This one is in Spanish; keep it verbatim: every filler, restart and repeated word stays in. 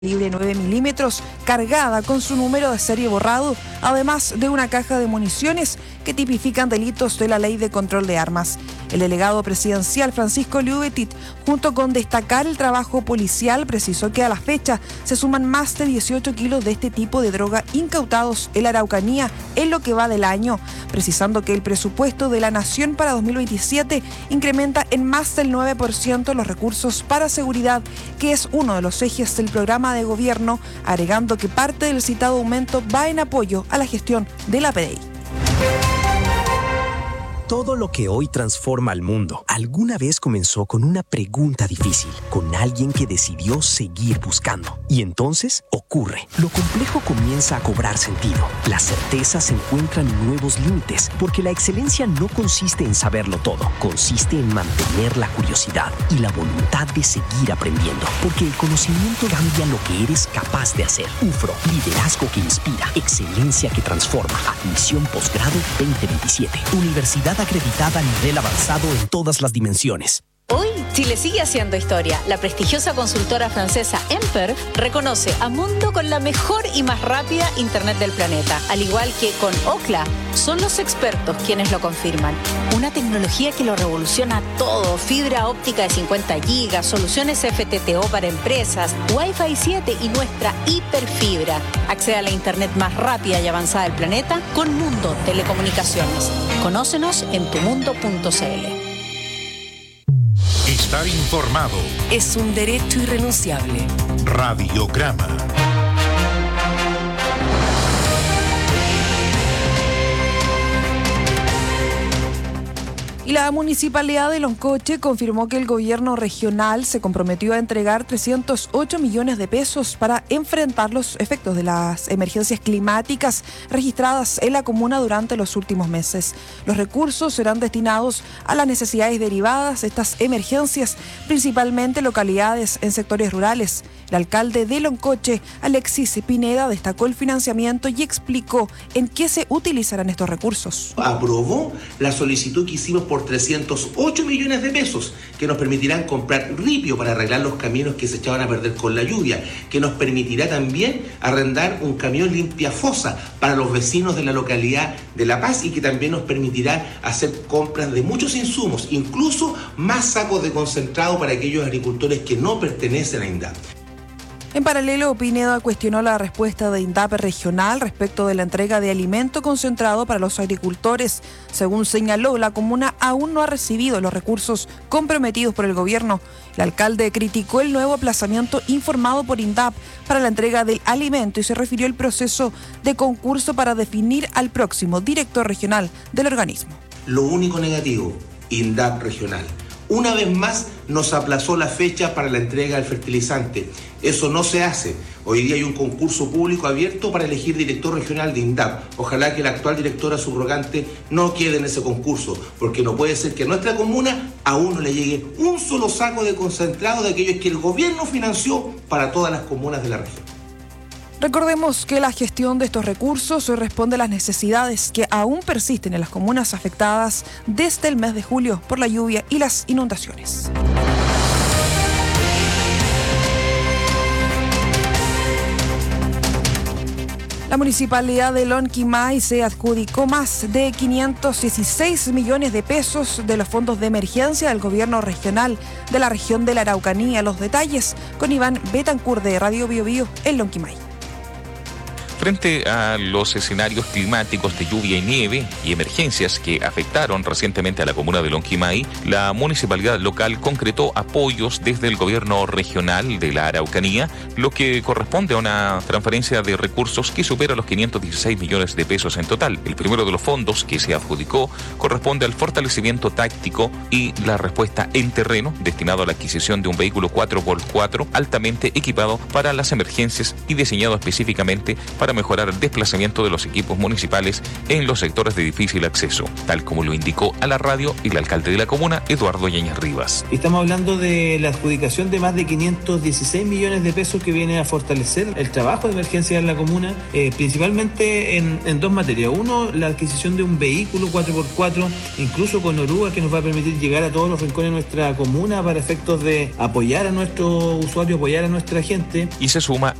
calibre nueve milímetros, cargada con su número de serie borrado, además de una caja de municiones que tipifican delitos de la Ley de Control de Armas. El delegado presidencial Francisco Liubetit, junto con destacar el trabajo policial, precisó que a la fecha se suman más de dieciocho kilos de este tipo de droga incautados en la Araucanía en lo que va del año, precisando que el presupuesto de la Nación para dos mil veintisiete incrementa en más del nueve por ciento los recursos para seguridad, que es uno de los ejes del programa de gobierno, agregando que parte del citado aumento va en apoyo a la gestión de la P D I. Todo lo que hoy transforma al mundo alguna vez comenzó con una pregunta difícil, con alguien que decidió seguir buscando. Y entonces ocurre. Lo complejo comienza a cobrar sentido. Las certezas encuentran nuevos límites, porque la excelencia no consiste en saberlo todo, consiste en mantener la curiosidad y la voluntad de seguir aprendiendo, porque el conocimiento cambia lo que eres capaz de hacer. U F R O, liderazgo que inspira, excelencia que transforma. Admisión posgrado veinte veintisiete. Universidad acreditada a nivel avanzado en todas las dimensiones. Hoy, Chile sigue haciendo historia. La prestigiosa consultora francesa Emper reconoce a Mundo con la mejor y más rápida Internet del planeta. Al igual que con Ookla, son los expertos quienes lo confirman. Una tecnología que lo revoluciona todo. Fibra óptica de cincuenta gigas, soluciones F T T O para empresas, Wi-Fi siete y nuestra hiperfibra. Accede a la Internet más rápida y avanzada del planeta con Mundo Telecomunicaciones. Conócenos en tumundo punto c l. Estar informado es un derecho irrenunciable. Radiograma. Y la Municipalidad de Loncoche confirmó que el gobierno regional se comprometió a entregar trescientos ocho millones de pesos para enfrentar los efectos de las emergencias climáticas registradas en la comuna durante los últimos meses. Los recursos serán destinados a las necesidades derivadas de estas emergencias, principalmente localidades en sectores rurales. El alcalde de Loncoche, Alexis Pineda, destacó el financiamiento y explicó en qué se utilizarán estos recursos. Aprobó la solicitud que hicimos por trescientos ocho millones de pesos, que nos permitirán comprar ripio para arreglar los caminos que se echaban a perder con la lluvia, que nos permitirá también arrendar un camión limpiafosa para los vecinos de la localidad de La Paz, y que también nos permitirá hacer compras de muchos insumos, incluso más sacos de concentrado para aquellos agricultores que no pertenecen a INDAP. En paralelo, Pineda cuestionó la respuesta de INDAP regional respecto de la entrega de alimento concentrado para los agricultores. Según señaló, la comuna aún no ha recibido los recursos comprometidos por el gobierno. El alcalde criticó el nuevo aplazamiento informado por INDAP para la entrega del alimento y se refirió al proceso de concurso para definir al próximo director regional del organismo. Lo único negativo, INDAP regional. Una vez más nos aplazó la fecha para la entrega del fertilizante. Eso no se hace. Hoy día hay un concurso público abierto para elegir director regional de INDAP. Ojalá que la actual directora subrogante no quede en ese concurso, porque no puede ser que a nuestra comuna aún no le llegue un solo saco de concentrado de aquellos que el gobierno financió para todas las comunas de la región. Recordemos que la gestión de estos recursos responde a las necesidades que aún persisten en las comunas afectadas desde el mes de julio por la lluvia y las inundaciones. La Municipalidad de Lonquimay se adjudicó más de quinientos dieciséis millones de pesos de los fondos de emergencia del gobierno regional de la región de la Araucanía. Los detalles con Iván Betancourt de Radio Bio Bio en Lonquimay. Frente a los escenarios climáticos de lluvia y nieve y emergencias que afectaron recientemente a la comuna de Lonquimay, la municipalidad local concretó apoyos desde el gobierno regional de la Araucanía, lo que corresponde a una transferencia de recursos que supera los quinientos dieciséis millones de pesos en total. El primero de los fondos que se adjudicó corresponde al fortalecimiento táctico y la respuesta en terreno, destinado a la adquisición de un vehículo cuatro por cuatro altamente equipado para las emergencias y diseñado específicamente para para mejorar el desplazamiento de los equipos municipales en los sectores de difícil acceso, tal como lo indicó a la radio el alcalde de la comuna, Eduardo Yáñez Rivas. Estamos hablando de la adjudicación de más de quinientos dieciséis millones de pesos que viene a fortalecer el trabajo de emergencia en la comuna, eh, principalmente en, en dos materias. Uno, la adquisición de un vehículo cuatro por cuatro, incluso con oruga, que nos va a permitir llegar a todos los rincones de nuestra comuna para efectos de apoyar a nuestros usuarios, apoyar a nuestra gente. Y se suma